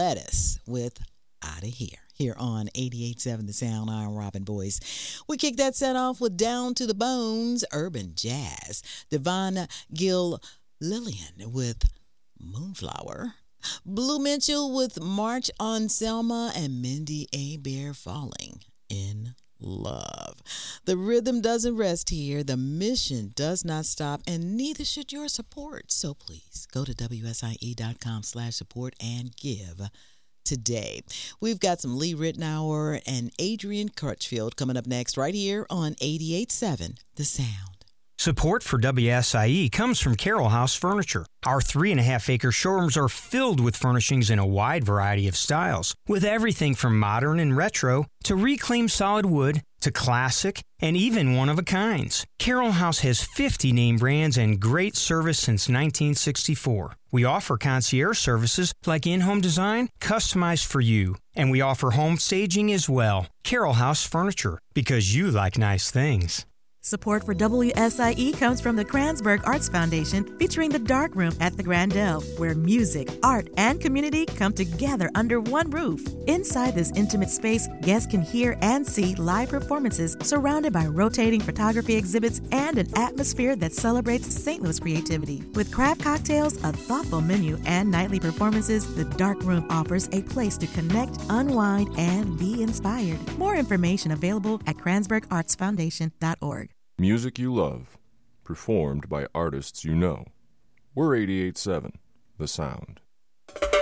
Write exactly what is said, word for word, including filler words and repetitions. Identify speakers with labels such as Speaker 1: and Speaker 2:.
Speaker 1: Lettuce with Outta Here. Here on eighty-eight point seven The Sound. I'm Robin Boyce. We kick that set off with Down to the Bones, urban jazz. Devon Gill Lillian with Moonflower. Blue Mitchell with March on Selma, and Mindy Abair Falling in Love. The rhythm doesn't rest here. The mission does not stop, and neither should your support. So please go to W S I E dot com slash support and give today. We've got some Lee Ritenour and Adrian Crutchfield coming up next right here on eighty-eight point seven The Sound.
Speaker 2: Support for W S I E comes from Carroll House Furniture. Our three and a half acre showrooms are filled with furnishings in a wide variety of styles, with everything from modern and retro to reclaimed solid wood to classic and even one-of-a-kinds. Carroll House has fifty name brands and great service since nineteen sixty-four. We offer concierge services like in-home design, customized for you. And we offer home staging as well. Carroll House Furniture, because you like nice things.
Speaker 3: Support for W S I E comes from the Kranzberg Arts Foundation, featuring the Dark Room at the Grandel, where music, art, and community come together under one roof. Inside this intimate space, guests can hear and see live performances surrounded by rotating photography exhibits and an atmosphere that celebrates Saint Louis creativity. With craft cocktails, a thoughtful menu, and nightly performances, the Dark Room offers a place to connect, unwind, and be inspired. More information available at kranzberg arts foundation dot org.
Speaker 4: Music you love, performed by artists you know. We're eighty-eight point seven, The Sound.